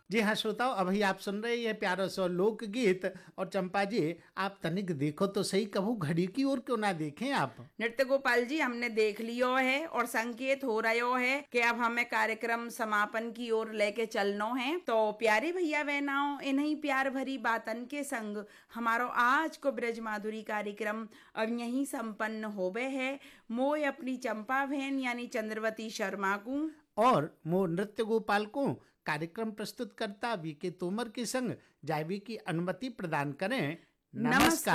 जी हाँ श्रोताओं, अभी आप सुन रहे हैं ये प्यारा सा लोकगीत। और चंपा जी, आप तनिक देखो तो सही, कभू घड़ी की ओर क्यों ना देखें आप। नृत्य गोपाल जी, हमने देख लियो है और संकेत हो रहो है कि अब हमें कार्यक्रम समापन की ओर लेके चलनो है। तो प्यारे भैया बहनाओं, इन्हीं प्यार भरी बातन के संग हमारो आज को ब्रज माधुरी कार्यक्रम अब यहीं संपन्न होवे है। मोय अपनी चंपा बहन यानी चंद्रवती शर्मा को और मो नृत्य गोपाल को कार्यक्रम प्रस्तुत करता वी के तोमर के संग जायवी की अनुमति प्रदान करें। नमस्कार। नमस्कार।